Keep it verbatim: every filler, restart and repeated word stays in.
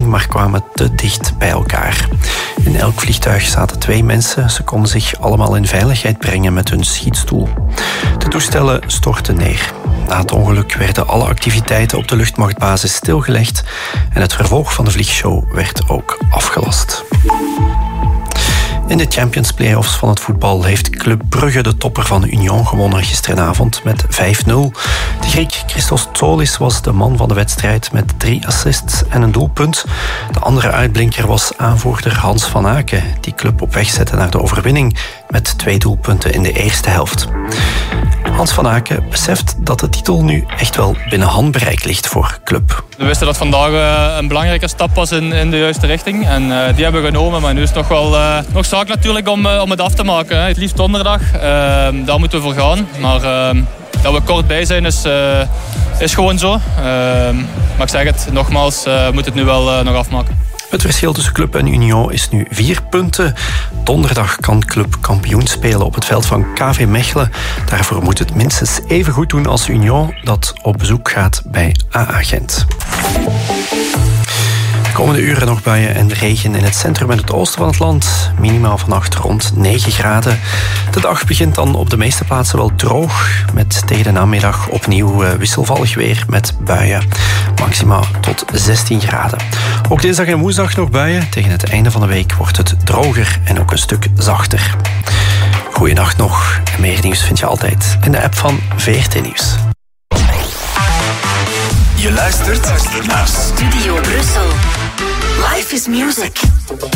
maar kwamen te dicht bij elkaar. In elk vliegtuig zaten twee mensen. Ze konden zich allemaal in veiligheid brengen met hun schietstoel. De toestellen stortten neer. Na het ongeluk werden alle activiteiten op de luchtmachtbasis stilgelegd en het vervolg van de vliegshow werd ook afgelast. In de Champions Playoffs van het voetbal heeft Club Brugge de topper van Union gewonnen gisteravond met vijf nul. De Griek Christos Tsolis was de man van de wedstrijd met drie assists en een doelpunt. De andere uitblinker was aanvoerder Hans van Aken, die Club op weg zette naar de overwinning met twee doelpunten in de eerste helft. Hans van Aken beseft dat de titel nu echt wel binnen handbereik ligt voor Club. We wisten dat vandaag een belangrijke stap was in, in de juiste richting. En uh, die hebben we genomen. Maar nu is het nog wel uh, nog zaak natuurlijk om, uh, om het af te maken. Hè. Het liefst donderdag. Uh, daar moeten we voor gaan. Maar uh, dat we kort bij zijn is, uh, is gewoon zo. Uh, maar ik zeg het, nogmaals, uh, moet het nu wel uh, nog afmaken. Het verschil tussen Club en Union is nu vier punten. Donderdag kan Club kampioen spelen op het veld van K V Mechelen. Daarvoor moet het minstens even goed doen als Union, dat op bezoek gaat bij A A Gent. De komende uren nog buien en regen in het centrum en het oosten van het land. Minimaal vannacht rond negen graden. De dag begint dan op de meeste plaatsen wel droog. Met tegen de namiddag opnieuw wisselvallig weer met buien. Maximaal tot zestien graden. Ook dinsdag en woensdag nog buien. Tegen het einde van de week wordt het droger en ook een stuk zachter. Goeienacht nog. En meer nieuws vind je altijd in de app van V R T Nieuws. Je luistert naar Studio Brussel. Life is music.